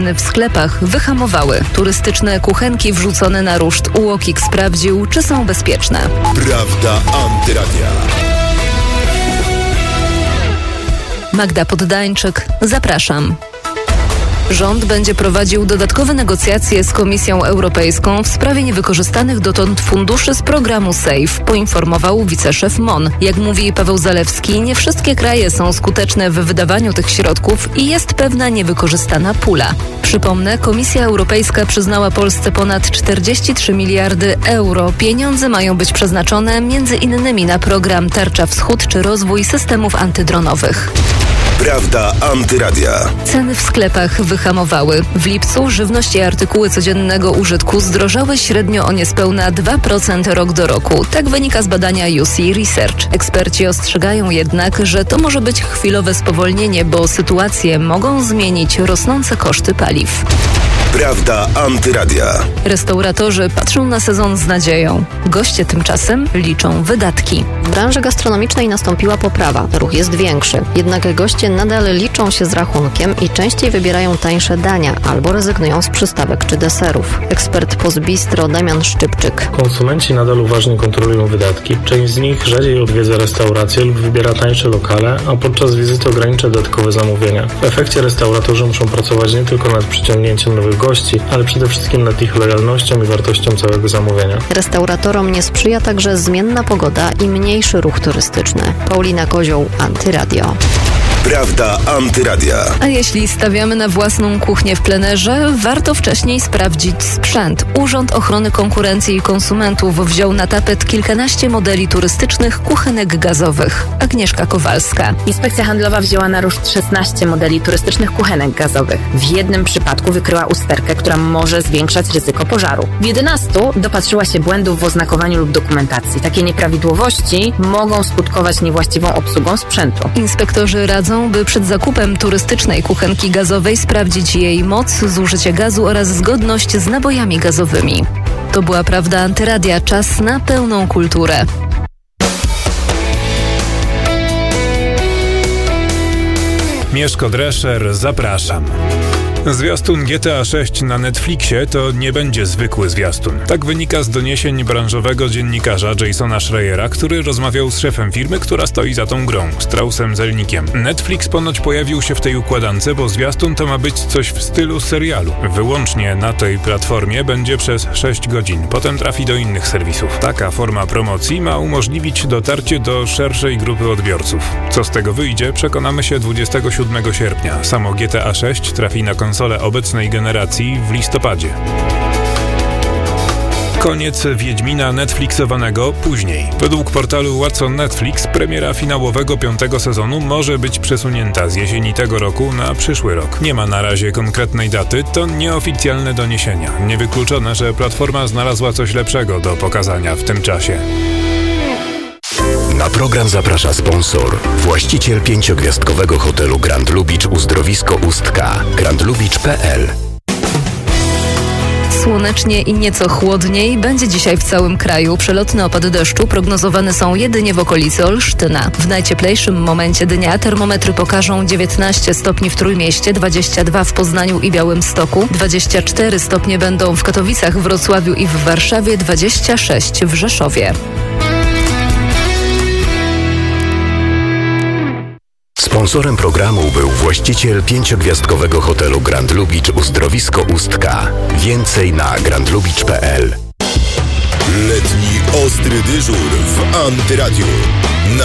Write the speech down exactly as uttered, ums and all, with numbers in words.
W sklepach wyhamowały. Turystyczne kuchenki wrzucone na ruszt. U O K I K sprawdził, czy są bezpieczne. Prawda Antyradia. Magda Poddańczyk, zapraszam. Rząd będzie prowadził dodatkowe negocjacje z Komisją Europejską w sprawie niewykorzystanych dotąd funduszy z programu SAFE, poinformował wiceszef M O N. Jak mówi Paweł Zalewski, nie wszystkie kraje są skuteczne w wydawaniu tych środków i jest pewna niewykorzystana pula. Przypomnę, Komisja Europejska przyznała Polsce ponad czterdzieści trzy miliardy euro. Pieniądze mają być przeznaczone między innymi na program Tarcza Wschód czy rozwój systemów antydronowych. Prawda Antyradia. Ceny w sklepach wyhamowały. W lipcu żywność i artykuły codziennego użytku zdrożały średnio o niespełna dwa procent rok do roku. Tak wynika z badania U C Research. Eksperci ostrzegają jednak, że to może być chwilowe spowolnienie, bo sytuację mogą zmienić rosnące koszty paliw. Prawda Antyradia. Restauratorzy patrzą na sezon z nadzieją. Goście tymczasem liczą wydatki. W branży gastronomicznej nastąpiła poprawa. Ruch jest większy. Jednak goście nadal liczą się z rachunkiem i częściej wybierają tańsze dania albo rezygnują z przystawek czy deserów. Ekspert Pozbistro Damian Szczypczyk. Konsumenci nadal uważnie kontrolują wydatki. Część z nich rzadziej odwiedza restauracje lub wybiera tańsze lokale, a podczas wizyty ogranicza dodatkowe zamówienia. W efekcie restauratorzy muszą pracować nie tylko nad przyciągnięciem nowych gości, ale przede wszystkim nad ich lojalnością i wartością całego zamówienia. Restauratorom nie sprzyja także zmienna pogoda i mniejszy ruch turystyczny. Paulina Kozioł, Antyradio. Prawda Antyradia. A jeśli stawiamy na własną kuchnię w plenerze, warto wcześniej sprawdzić sprzęt. Urząd Ochrony Konkurencji i Konsumentów wziął na tapet kilkanaście modeli turystycznych kuchenek gazowych. Agnieszka Kowalska. Inspekcja Handlowa wzięła na ruszt szesnaście modeli turystycznych kuchenek gazowych. W jednym przypadku wykryła usterkę, która może zwiększać ryzyko pożaru. W jedenastu dopatrzyła się błędów w oznakowaniu lub dokumentacji. Takie nieprawidłowości mogą skutkować niewłaściwą obsługą sprzętu. Inspektorzy radzą, by przed zakupem turystycznej kuchenki gazowej sprawdzić jej moc, zużycie gazu oraz zgodność z nabojami gazowymi. To była Prawda Antyradia. Czas na pełną kulturę. Mieszko Drescher, zapraszam. Zwiastun G T A sześć na Netflixie to nie będzie zwykły zwiastun. Tak wynika z doniesień branżowego dziennikarza Jasona Schreiera, który rozmawiał z szefem firmy, która stoi za tą grą, Straussem Zelnickiem. Netflix ponoć pojawił się w tej układance, bo zwiastun to ma być coś w stylu serialu. Wyłącznie na tej platformie będzie przez sześć godzin, potem trafi do innych serwisów. Taka forma promocji ma umożliwić dotarcie do szerszej grupy odbiorców. Co z tego wyjdzie, przekonamy się dwudziestego siódmego sierpnia. Samo G T A sześć trafi na konsolę obecnej generacji w listopadzie. Koniec Wiedźmina Netflixowanego później. Według portalu What's on Netflix premiera finałowego piątego sezonu może być przesunięta z jesieni tego roku na przyszły rok. Nie ma na razie konkretnej daty, to nieoficjalne doniesienia. Niewykluczone, że platforma znalazła coś lepszego do pokazania w tym czasie. Na program zaprasza sponsor, właściciel pięciogwiazdkowego hotelu Grand Lubicz Uzdrowisko Ustka, grand lubicz kropka p l. Słonecznie i nieco chłodniej będzie dzisiaj w całym kraju. Przelotne opady deszczu prognozowane są jedynie w okolicy Olsztyna. W najcieplejszym momencie dnia termometry pokażą dziewiętnaście stopni w Trójmieście, dwadzieścia dwa w Poznaniu i Białymstoku, dwadzieścia cztery stopnie będą w Katowicach, Wrocławiu i w Warszawie, dwadzieścia sześć w Rzeszowie. Sponsorem programu był właściciel pięciogwiazdkowego hotelu Grand Lubicz Uzdrowisko Ustka. Więcej na grand lubicz kropka p l. Letni ostry dyżur w Antyradiu.